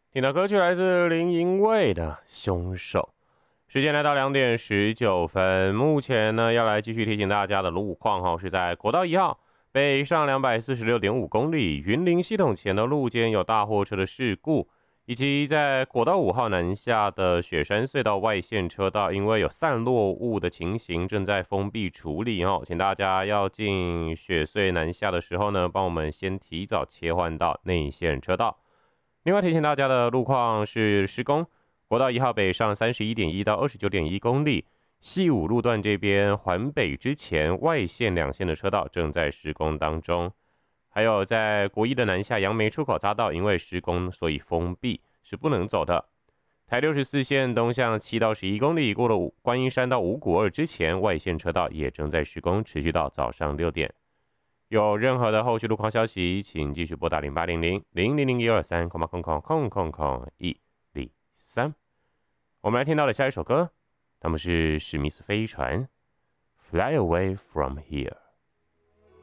听到歌曲来自林营卫的凶手。时间来到2点19分，目前呢要来继续提醒大家的路况是在国道1号北上246.5公里云林系统前的路肩有大货车的事故，以及在国道5号南下的雪山隧道外线车道，因为有散落物的情形正在封闭处理请大家要进雪隧南下的时候呢，帮我们先提早切换到内线车道。另外提醒大家的路况是施工，国道1号北上31.1到29.1公里，西武路段这边环北之前外线2线的车道正在施工当中。还有在国一的南下杨梅出口匝道，因为施工所以封闭，是不能走的。台64线东向7到11公里，过了观音山到五股2之前外线车道也正在施工，持续到早上6点。有任何的后续路况消息，请继续拨打0800-000-123。我们来听到的下一首歌，他们是史密斯飞船 Fly Away From Here。